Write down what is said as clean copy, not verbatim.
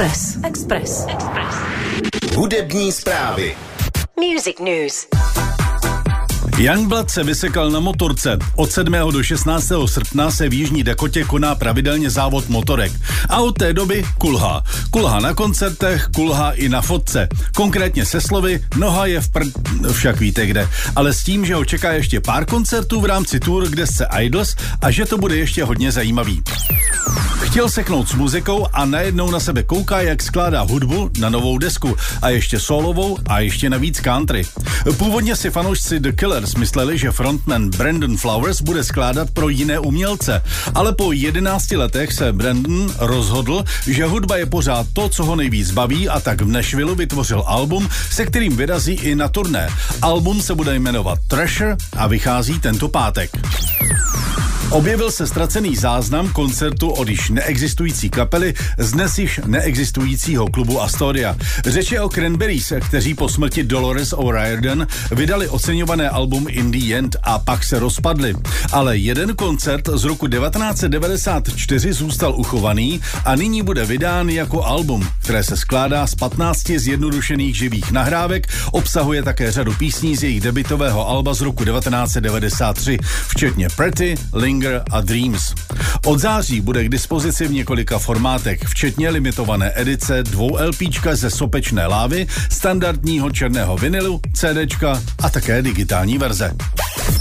Express. Hudební zprávy. Music News. Youngblood se vysekal na motorce. Od 7. do 16. srpna se v Jižní Dakotě koná pravidelně závod motorek. A od té doby kulhá. Kulhá na koncertech, kulhá i na fotce. Konkrétně se slovy, noha je však víte kde. Ale s tím, že ho čeká ještě pár koncertů v rámci tour k desce Idols a že to bude ještě hodně zajímavý. Chtěl seknout s muzikou a najednou na sebe kouká, jak skládá hudbu na novou desku a ještě solovou a ještě navíc country. Původně si fanoušci The Killers mysleli, že frontman Brandon Flowers bude skládat pro jiné umělce, ale po 11 letech se Brandon rozhodl, že hudba je pořád to, co ho nejvíc baví, a tak v Nashvillu vytvořil album, se kterým vyrazí i na turné. Album se bude jmenovat Treasure a vychází tento pátek. Objevil se ztracený záznam koncertu od již neexistující kapely z dnes již neexistujícího klubu Astoria. Řeč je o Cranberries, kteří po smrti Dolores O'Riordan vydali oceňované album In the End a pak se rozpadli. Ale jeden koncert z roku 1994 zůstal uchovaný a nyní bude vydán jako album, které se skládá z 15 zjednodušených živých nahrávek, obsahuje také řadu písní z jejich debutového alba z roku 1993, včetně Pretty, Linger a Dreams. Od září bude k dispozici v několika formátech, včetně limitované edice 2 LPčka ze sopečné lávy, standardního černého vinilu, CDčka a také digitální verze.